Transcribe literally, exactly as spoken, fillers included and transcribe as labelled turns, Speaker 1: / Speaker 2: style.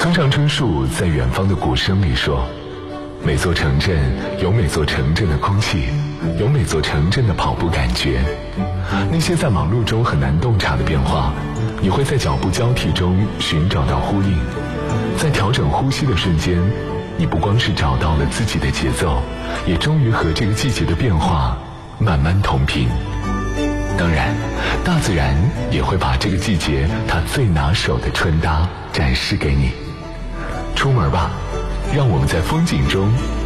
Speaker 1: 村上春树在《远方的鼓声》里说，每座城镇有每座城镇的空气，有每座城镇的跑步感觉。那些在忙碌中很难洞察的变化，你会在脚步交替中寻找到呼应。在调整呼吸的瞬间，你不光是找到了自己的节奏，也终于和这个季节的变化慢慢同频。当然，大自然也会把这个季节它最拿手的穿搭展示给你。出门吧，让我们在风景中